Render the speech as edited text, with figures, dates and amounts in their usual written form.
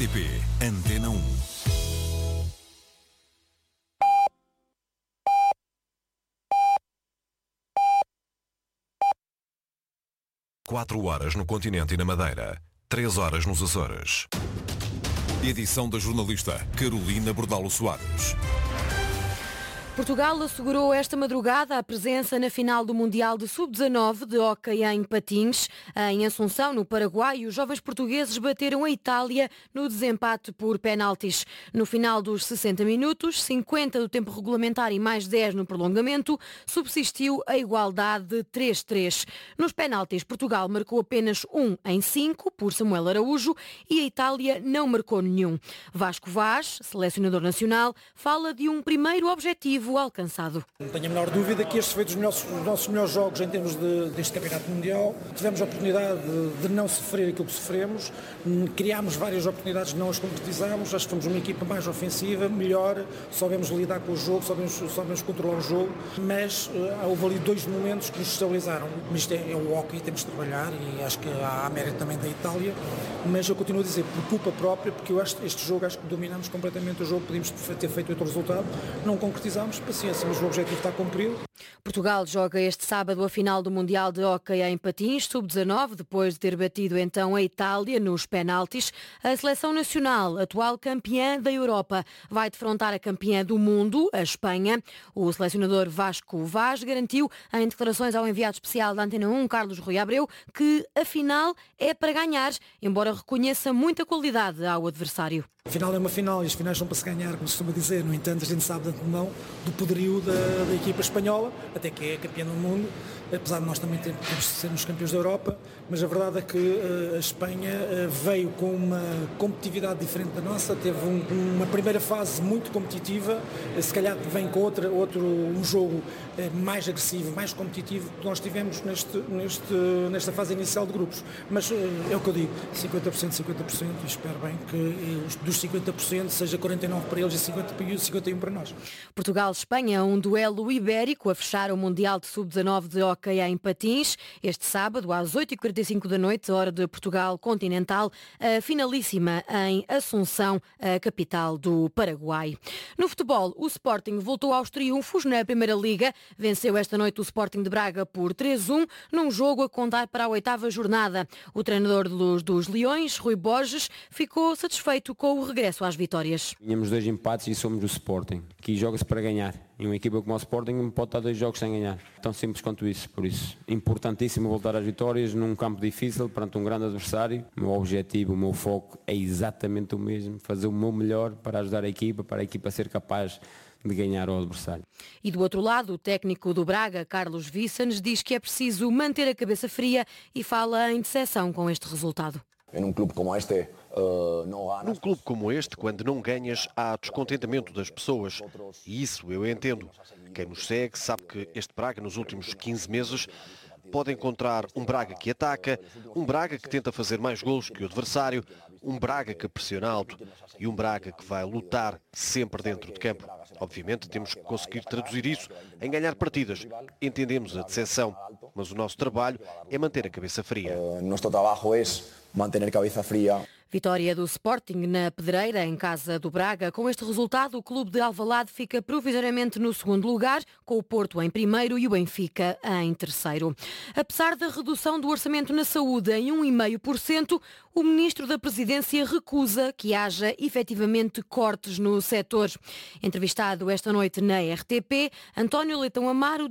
RTP Antena 1. Quatro horas no continente e na Madeira, 3 horas nos Açores. Edição da jornalista Carolina Bordalo Soares. Portugal assegurou esta madrugada a presença na final do Mundial de Sub-19 de hóquei em patins. Em Assunção, no Paraguai, os jovens portugueses bateram a Itália no desempate por penaltis. No final dos 60 minutos, 50 do tempo regulamentar e mais 10 no prolongamento, subsistiu a igualdade de 3-3. Nos penaltis, Portugal marcou apenas 1 em 5 por Samuel Araújo e a Itália não marcou nenhum. Vasco Vaz, selecionador nacional, fala de um primeiro objetivo alcançado. Não tenho a menor dúvida que estes foi dos nossos melhores jogos em termos deste Campeonato Mundial. Tivemos a oportunidade de não sofrer aquilo que sofremos, criámos várias oportunidades, não as concretizámos, acho que fomos uma equipa mais ofensiva, melhor, soubemos lidar com o jogo, soubemos controlar o jogo, mas houve ali 2 momentos que nos estabilizaram. Mas isto é o hóquei, temos de trabalhar e acho que há mérito também da Itália, mas eu continuo a dizer por culpa própria, porque eu acho que este jogo, acho que dominamos completamente o jogo, podíamos ter feito outro resultado, não concretizámos, paciência, mas o objetivo está cumprido. Portugal joga este sábado a final do Mundial de hóquei em patins, sub-19, depois de ter batido então a Itália nos penaltis. A seleção nacional, atual campeã da Europa, vai defrontar a campeã do mundo, a Espanha. O selecionador Vasco Vaz garantiu em declarações ao enviado especial da Antena 1, Carlos Rui Abreu, que a final é para ganhar, embora reconheça muita qualidade ao adversário. A final é uma final e as finais são para se ganhar, como se costuma dizer. No entanto, a gente sabe de antemão do poderio da equipa espanhola, até que é campeã do mundo, apesar de nós também temos de sermos campeões da Europa, mas a verdade é que a Espanha veio com uma competitividade diferente da nossa, teve uma primeira fase muito competitiva, se calhar vem com um jogo mais agressivo, mais competitivo que nós tivemos nesta fase inicial de grupos. Mas é o que eu digo, 50%, 50%, e espero bem que dos 50% seja 49% para eles e 51% para nós. Portugal-Espanha, um duelo ibérico a fechar o Mundial de Sub-19 de hóquei em patins. Este sábado, às 8h45 da noite, hora de Portugal continental, a finalíssima em Assunção, a capital do Paraguai. No futebol, o Sporting voltou aos triunfos na Primeira Liga. Venceu esta noite o Sporting de Braga por 3-1, num jogo a contar para a 8ª jornada. O treinador dos Leões, Rui Borges, ficou satisfeito com o regresso às vitórias. Tínhamos 2 empates e somos o Sporting. Aqui joga-se para ganhar. E uma equipa como o Sporting não pode estar 2 jogos sem ganhar. Tão simples quanto isso. Por isso, importantíssimo voltar às vitórias num campo difícil, perante um grande adversário. O meu objetivo, o meu foco é exatamente o mesmo. Fazer o meu melhor para ajudar a equipa, para a equipa ser capaz de ganhar ao adversário. E do outro lado, o técnico do Braga, Carlos Vicens, diz que é preciso manter a cabeça fria e fala em decepção com este resultado. Num clube como este, quando não ganhas, há descontentamento das pessoas. E isso eu entendo. Quem nos segue sabe que este Braga, nos últimos 15 meses, pode encontrar um Braga que ataca, um Braga que tenta fazer mais golos que o adversário, um Braga que pressiona alto e um Braga que vai lutar sempre dentro de campo. Obviamente temos que conseguir traduzir isso em ganhar partidas. Entendemos a decepção, mas o nosso trabalho é manter a cabeça fria. Nosso trabalho é manter a cabeça fria. Vitória do Sporting na Pedreira, em casa do Braga. Com este resultado, o clube de Alvalade fica provisoriamente no 2º lugar, com o Porto em 1º e o Benfica em 3º. Apesar da redução do orçamento na saúde em 1,5%, o Ministro da Presidência recusa que haja efetivamente cortes no setor. Entrevistado esta noite na RTP, António Leitão Amaro